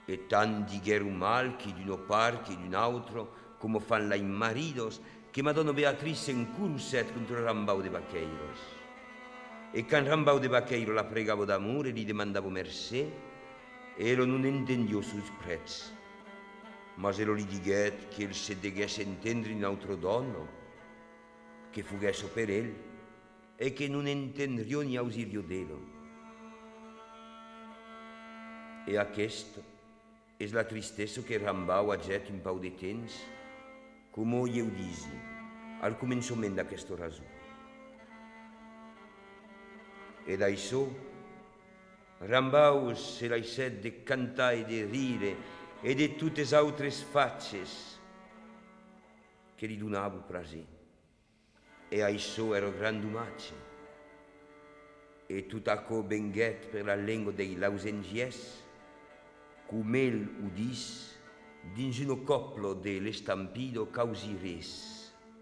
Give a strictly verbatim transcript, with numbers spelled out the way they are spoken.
e tant digueru mal chi d'un part chi d'un altro, come fan la in maridos, che Madonna Beatrice en curuset contro Rambau de Vaqueiros. E can Rambau de Vaqueiro la pregavo d'amore, gli demandavo mercè, ero non intendiò sus prez. Ma se lo gli diguet che il se deghesse intendere in altro donno, che fughesso per el, e che non intendriò ni ausilio d'elo. E a questo es la tristessa che Rambau ha getto in pau de temps, come io disi, al començament d'aquesta raso. Ed això, Rambau se l'ha set de cantar e de rire e de tutte altres facces che li donavo prazer. E això era gran omatge. E tot aquò venguet per la lengua dei lausengies, come el udis dins uno coplo de l'estampido causi res.